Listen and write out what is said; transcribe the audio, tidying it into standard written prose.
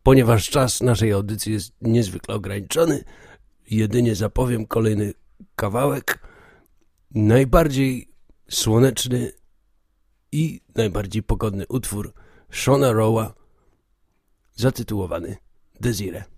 Ponieważ czas naszej audycji jest niezwykle ograniczony, jedynie zapowiem kolejny kawałek, najbardziej słoneczny i najbardziej pogodny utwór Shona Rowa, zatytułowany Desire.